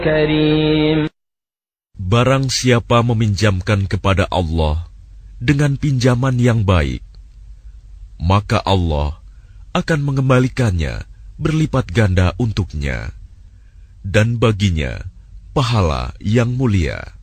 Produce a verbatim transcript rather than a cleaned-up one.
كريم. Barang siapa meminjamkan kepada Allah dengan pinjaman yang baik, maka Allah akan mengembalikannya berlipat ganda untuknya, dan baginya pahala yang mulia.